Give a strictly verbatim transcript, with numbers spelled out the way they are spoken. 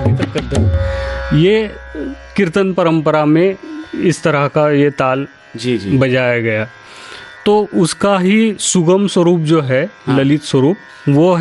ये कीर्तन परंपरा में इस तरह का ये ताल जी जी बजाया गया। तो उसका ही सुगम स्वरूप जो है, हाँ। ललित स्वरूप, वो